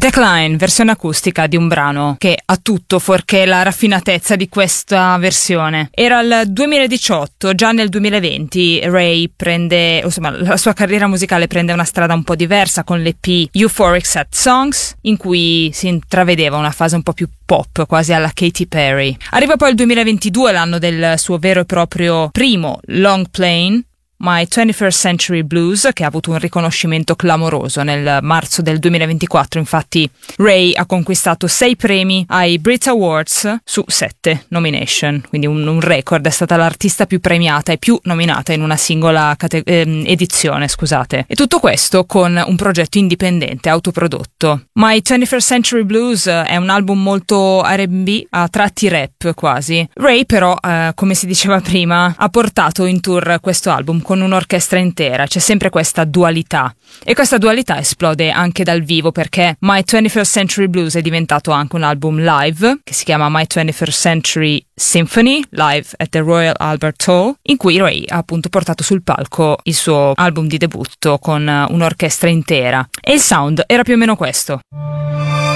Decline, versione acustica di un brano che ha tutto fuorché la raffinatezza di questa versione. Era il 2018, già nel 2020 Ray prende, insomma, la sua carriera musicale prende una strada un po' diversa con l'EP Euphoric Sad Songs, in cui si intravedeva una fase un po' più pop, quasi alla Katy Perry. Arriva poi il 2022, l'anno del suo vero e proprio primo long playing, My 21st Century Blues, che ha avuto un riconoscimento clamoroso. Nel marzo del 2024, infatti, Ray ha conquistato 6 premi ai Brit Awards su 7 nomination, quindi un record. È stata l'artista più premiata e più nominata in una singola edizione, scusate. E tutto questo con un progetto indipendente, autoprodotto. My 21st Century Blues è un album molto R&B, a tratti rap quasi. Ray però, come si diceva prima, ha portato in tour questo album con un'orchestra intera. C'è sempre questa dualità, e questa dualità esplode anche dal vivo, perché My 21st Century Blues è diventato anche un album live che si chiama My 21st Century Symphony Live at the Royal Albert Hall, in cui Ray ha appunto portato sul palco il suo album di debutto con un'orchestra intera, e il sound era più o meno questo.